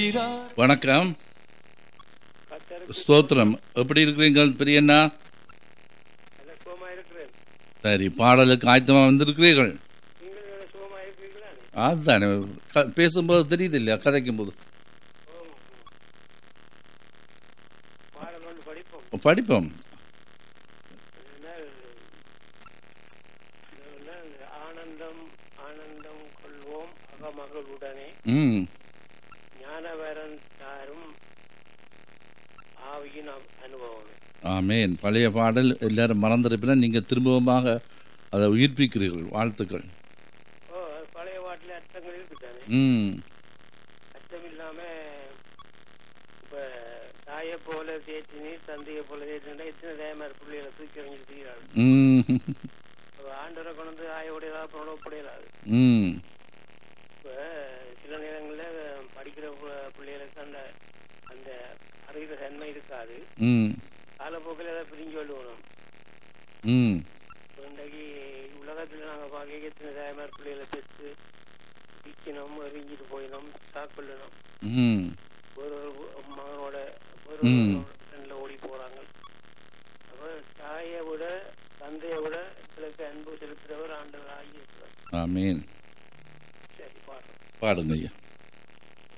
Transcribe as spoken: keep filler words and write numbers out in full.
வணக்கம். ஸ்தோத்திரம். எப்படி இருக்கிறீர்கள் பெரியண்ணா? சரி, பாடலுக்கு ஆயத்தமா வந்திருக்கிறீர்கள்? அதுதானே பேசும்போது தெரியுது இல்லையா, கதைக்கும் போது படிப்போம். ஆனந்தம் ஆனந்தம் கொள்வோம் அகமகளுடனே ஞானவரன் தாரும் ஆவியின் அனுபவம். ஆமேன். பழைய பாடல் எல்லாரும் மறந்திருப்பினா நீங்க திரும்பவுமாக அதை உயிர்ப்பிக்கிறீர்கள். வாழ்த்துக்கள். பழைய பாட்டில் அர்த்தங்கள் இருக்குதானே? ம் அர்த்தம் இல்லாம இப்ப தாயை போல தேற்றினி தந்தையை போல தேற்றினா எத்தனை தயமார் பிள்ளைகளை தூக்கி எறிஞ்சிட்டு தீராது. ஆண்டரை கொண்டு ஆயோடையதா புறப்படையலாது. இப்ப சில நேரங்கள்ல படிக்கிற பிள்ளைகளுக்கு அந்த அந்த அறிகிற தன்மை இருக்காது. காலப்போக்கில் ஏதாவது பிரிஞ்சு கொள்ளுவோம். இன்றைக்கு உலகத்துல நாங்க பார்க்க எத்தனை தயமார் பிள்ளைகளை பெற்று விற்கணும், எரிஞ்சிட்டு போயிடும், சாக்கொள்ளணும். ஒரு ஒரு மகனோட ஒரு ஓடி போறாங்க. அப்ப தாயை விட தந்தையை விட சிலருக்கு அன்பு செலுத்துறவர் ஆண்டவர் ஆகியிருக்கிறார். ஆமீன். சரி, பாடுறோம். பாடுங்க ஐயா.